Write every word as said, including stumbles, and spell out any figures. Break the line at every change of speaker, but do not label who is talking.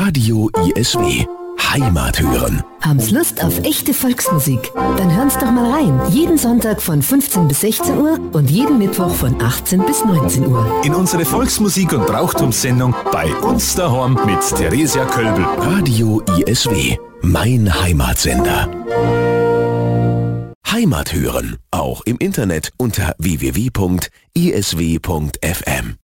Radio I S W. Heimat hören.
Haben's Lust auf echte Volksmusik? Dann hören's doch mal rein. Jeden Sonntag von fünfzehn bis sechzehn Uhr und jeden Mittwoch von achtzehn bis neunzehn Uhr.
In unsere Volksmusik- und Brauchtumssendung bei uns daheim mit Theresia Kölbel.
Radio I S W. Mein Heimatsender. Heimat hören. Auch im Internet unter w w w punkt i s w punkt f m.